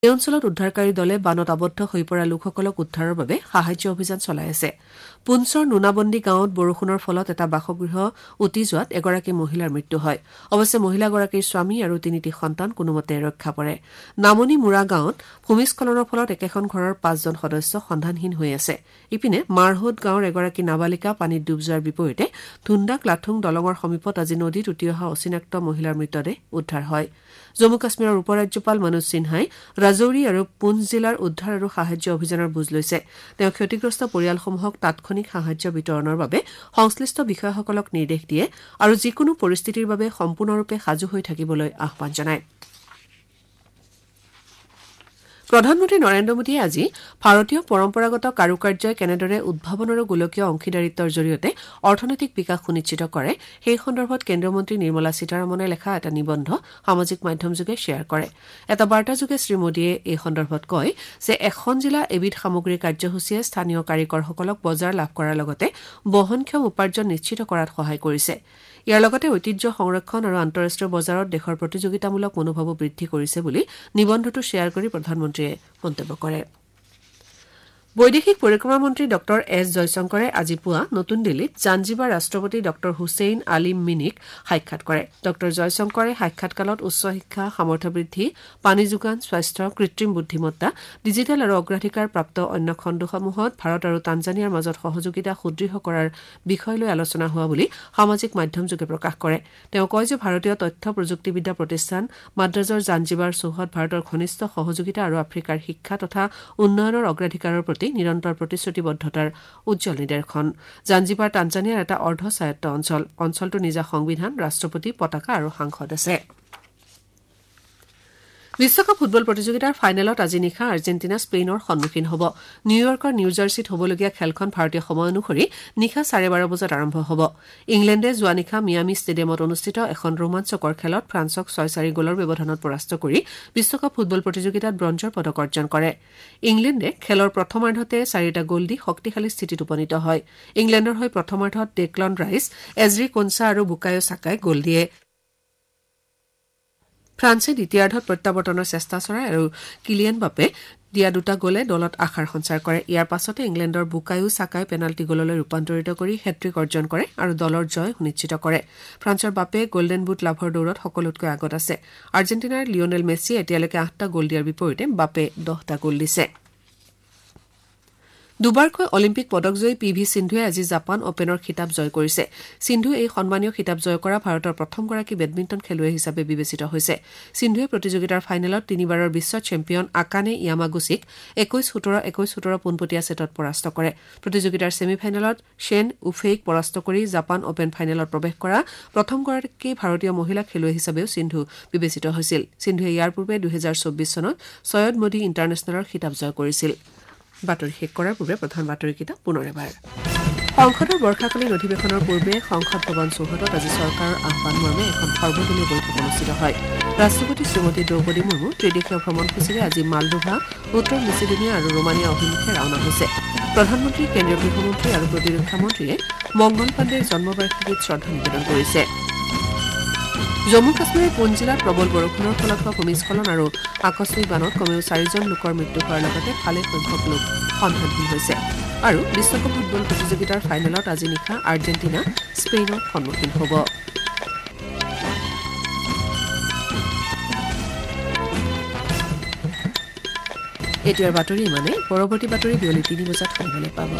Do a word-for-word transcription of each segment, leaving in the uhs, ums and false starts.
এই অঞ্চলত উদ্ধাৰকাৰী দলে বানত আবদ্ধ হৈ পৰা লোকসকলক উদ্ধাৰৰ বাবে সাহায্য অভিযান চলাই আছে। পুঞ্চৰ নুনাবন্দী গাঁৱত বৰষুণৰ ফলত এটা বাসগৃহ উটি যোৱাত এগৰাকী মহিলাৰ মৃত্যু হয়। অৱশ্যে মহিলাগৰাকীৰ স্বামী আৰু তিনিটি সন্তান কোনোমতে ৰক্ষা পৰে। নামনি মুৰা গাঁৱত ভূমিস্খলনৰ ফলত একেখন ঘৰৰ পাঁচজন সদস্য সন্ধানহীন হৈ আছে। ইপিনে মাৰহুদ গাঁৱৰ এগৰাকী নাবালিকা পানীত ডুব যোৱাৰ বিপৰীতে ধুন্দাক লাথুং দলঙৰ সমীপত আজি নদীত উটি অহা অচিনাক্ত মহিলাৰ মৃতদেহ উদ্ধাৰ হয়। জম্মু কাশ্মীৰৰ উপ ৰাজ্যপাল মনোজ সিনহাই ৰাজৌৰি আৰু পুঞ্চ জিলাৰ উদ্ধাৰ আৰু সাহায্য অভিযানৰ বুজ লৈছে। তেওঁ ক্ষতিগ্ৰস্ত পৰিয়ালসমূহক তাৎক্ষণিক সাহায্য বিতৰণৰ বাবে সংশ্লিষ্ট বিষয়াসকলক নিৰ্দেশ দিয়ে আৰু যিকোনো পৰিস্থিতিৰ বাবে সম্পূৰ্ণৰূপে সাজু হৈ থাকিবলৈ আহ্বান জনায়। প্ৰধানমন্ত্ৰী নৰেন্দ্ৰ মোদীয়ে আজি ভাৰতীয় পৰম্পৰাগত কাৰুকাৰ্যই কেনেদৰে উদ্ভাৱন আৰু গোলকীয় অংশীদাৰিত্বৰ জৰিয়তে অৰ্থনৈতিক বিকাশ সুনিশ্চিত কৰে সেই সন্দৰ্ভত কেন্দ্ৰীয় মন্ত্ৰী নিৰ্মলা সীতাৰমণে লেখা এটা নিবন্ধ সামাজিক মাধ্যমযোগে শ্বেয়াৰ কৰে। এটা বাৰ্তাযোগে শ্ৰীমোদীয়ে এই সন্দৰ্ভত কয় যে এখন জিলা এবিধ সামগ্ৰী কাৰ্যসূচীয়ে স্থানীয় কাৰিকৰসকলক বজাৰ লাভ কৰাৰ লগতে বহনক্ষম উপাৰ্জন নিশ্চিত কৰাত সহায় কৰিছে। ইয়াৰ লগতে ঐতিহ্য সংৰক্ষণ আৰু আন্তঃৰাষ্ট্ৰীয় বজাৰত দেশৰ প্ৰতিযোগিতামূলক মনোভাৱো বৃদ্ধি কৰিছে বুলি নিবন্ধটো শ্বেয়াৰ কৰি প্ৰধানমন্ত্ৰীয়ে মন্তব্য কৰে। বৈদেশিক পৰিক্ৰমা মন্ত্ৰী ড এছ জয়শংকৰে আজি পুৱা নতুন দিল্লীত জাঞ্জিবাৰ ৰাষ্ট্ৰপতি ড হুছেইন আলী মিনিক সাক্ষাৎ কৰে। ড জয়শংকৰে সাক্ষাৎকালত উচ্চ শিক্ষা, সামৰ্থ্য বৃদ্ধি, পানী যোগান, স্বাস্থ্য, কৃত্ৰিম বুদ্ধিমত্তা, ডিজিটেল আৰু অগ্ৰাধিকাৰপ্ৰাপ্ত অন্য খণ্ডসমূহত ভাৰত আৰু তাঞ্জানিয়াৰ মাজত সহযোগিতা সুদৃঢ় কৰাৰ বিষয় লৈ আলোচনা হোৱা বুলি সামাজিক মাধ্যমযোগে প্ৰকাশ কৰে। তেওঁ কয় যে ভাৰতীয় তথ্য প্ৰযুক্তিবিদ্যা প্ৰতিষ্ঠান মাদ্ৰাজৰ জাঞ্জিবাৰ চৌহদ ভাৰতৰ ঘনিষ্ঠ সহযোগিতা আৰু আফ্ৰিকাৰ শিক্ষা তথা উন্নয়নৰ অগ্ৰাধিকাৰৰ প্ৰতি নিৰন্তৰ প্ৰতিশ্ৰুতিবদ্ধতাৰ উজ্জ্বল নিদৰ্শন। জাঞ্জিবাৰ তাঞ্জানিয়াৰ এটা অৰ্ধ স্বায়ত্ত অঞ্চল। অঞ্চলটোৰ নিজা সংবিধান, ৰাষ্ট্ৰপতি, পতাকা আৰু সাংসদ আছে। বিশ্বকাপ ফুটবল প্ৰতিযোগিতাৰ ফাইনেলত আজি নিশা আৰ্জেণ্টিনা স্পেইনৰ সন্মুখীন হ'ব। নিউয়ৰ্কৰ নিউ জাৰ্চিত হ'বলগীয়া খেলখন ভাৰতীয় সময় অনুসৰি নিশা চাৰে বাৰ বজাত আৰম্ভ হ'ব। ইংলেণ্ডে যোৱা নিশা মিয়ামি ষ্টেডিয়ামত অনুষ্ঠিত এখন ৰোমাঞ্চকৰ খেলত ফ্ৰান্সক ছয় চাৰি গ'লৰ ব্যৱধানত পৰাস্ত কৰি বিশ্বকাপ ফুটবল প্ৰতিযোগিতাত ব্ৰঞ্জৰ পদক অৰ্জন কৰে। ইংলেণ্ডে খেলৰ প্ৰথমাৰ্ধতে চাৰিটা গ'ল দি শক্তিশালী স্থিতিত উপনীত হয়। ইংলেণ্ডৰ হৈ প্ৰথমাৰ্ধত ডেকলন ৰাইচ, এজৰি কোনছা আৰু বুকায়ো ছাকাই গ'ল দিয়ে। ফ্ৰান্সে দ্বিতীয়াৰ্ধত প্ৰত্যাৱৰ্তনৰ চেষ্টা চলায় আৰু কিলিয়ান বাপে দিয়া দুটা গ'লে দলত আশাৰ সঞ্চাৰ কৰে। ইয়াৰ পাছতে ইংলেণ্ডৰ বুকায়ো ছাকাই পেনাল্টি গ'ললৈ ৰূপান্তৰিত কৰি হেট্ৰিক অৰ্জন কৰে আৰু দলৰ জয় সুনিশ্চিত কৰে। ফ্ৰান্সৰ বাপে গল্ডেন বুট লাভৰ দৌৰত সকলোতকৈ আগত আছে। আৰ্জেণ্টিনাৰ লিঅনেল মেছিয়ে এতিয়ালৈকে আঠটা গ'ল দিয়াৰ বিপৰীতে বাপে দহটা গ'ল দিছে। দুবাৰকৈ অলিম্পিক পদকজয়ী পি ভি সিন্ধুৱে আজি জাপান অপেনৰ খিতাপ জয় কৰিছে। সিন্ধু এই সন্মানীয় খিতাপ জয় কৰা ভাৰতৰ প্ৰথমগৰাকী বেডমিণ্টন খেলুৱৈ হিচাপে বিবেচিত হৈছে। সিন্ধুৱে প্ৰতিযোগিতাৰ ফাইনেলত তিনিবাৰৰ বিশ্ব চেম্পিয়ন আকানে য়ামাগুচিক একৈশ সোতৰ একৈশ সোতৰ পোনপটীয়া ছেটত পৰাস্ত কৰে। প্ৰতিযোগিতাৰ ছেমি ফাইনেলত শ্বেন উফেইক পৰাস্ত কৰি জাপান অপেন ফাইনেলত প্ৰৱেশ কৰা প্ৰথমগৰাকী ভাৰতীয় মহিলা খেলুৱৈ হিচাপেও সিন্ধু বিবেচিত হৈছিল। সিন্ধুৱে ইয়াৰ পূৰ্বে দুহেজাৰ চৌবিশ চনত ছয়দ মোদী ইণ্টাৰনেশ্যনেলৰ খিতাপ জয় কৰিছিল। বাতৰি শেষ কৰাৰ পূৰ্বে প্ৰধান বাতৰিকেইটা পুনৰ এবাৰ। সংসদৰ বৰ্ষাকালীন অধিৱেশনৰ পূৰ্বে সংসদ ভৱন চৌহদত আজি চৰকাৰৰ আহ্বান মৰ্মে এখন সৰ্বদলীয় বৈঠক অনুষ্ঠিত হয়। ৰাষ্ট্ৰপতি শ্ৰীমতী দ্ৰৌপদী মুৰ্মু ত্ৰিদেশীয় ভ্ৰমণসূচীৰে আজি মালডোভা, উত্তৰ মেচিডোনিয়া আৰু ৰোমানিয়া অভিমুখে ৰাওনা হৈছে। প্ৰধানমন্ত্ৰী, কেন্দ্ৰীয় গৃহমন্ত্ৰী আৰু প্ৰতিৰক্ষা মন্ত্ৰীয়ে মংগল পাণ্ডেৰ জন্মবাৰ্ষিকীত শ্ৰদ্ধা নিবেদন কৰিছে। জম্মু কাশ্মীৰৰ পুঞ্চ জিলাত প্ৰবল বৰষুণৰ ফলত হোৱা ভূমিস্খলন আৰু আকস্মিক বানত কমেও চাৰিজন লোকৰ মৃত্যু হোৱাৰ লগতে ভালে সংখ্যক লোক সন্ধানহীন হৈছে। আৰু বিশ্বকাপ ফুটবল প্ৰতিযোগিতাৰ ফাইনেলত আজি নিশা আৰ্জেণ্টিনা স্পেইনৰ সন্মুখীন হ'ব। এতিয়াৰ বাতৰি ইমানে। পৰৱৰ্তী বাতৰি বিয়লি তিনি বজাত শুনিবলৈ পাব।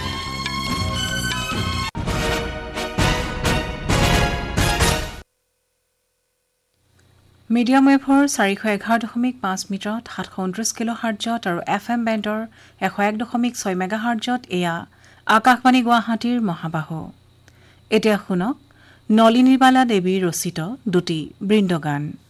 মিডিয়াম ৱেভৰ চাৰিশ এঘাৰ দশমিক পাঁচ মিটাৰত সাতশ ঊনত্ৰিশ কিলো হাৰ্জত আৰু এফ এম বেণ্ডৰ এশ এক দশমিক ছয় মেগা হাৰ্জত এয়া আকাশবাণী গুৱাহাটীৰ মহাবাহু। এতিয়া শুনক নলিনীবালা দেৱীৰ ৰচিত দুটি বৃন্দগান।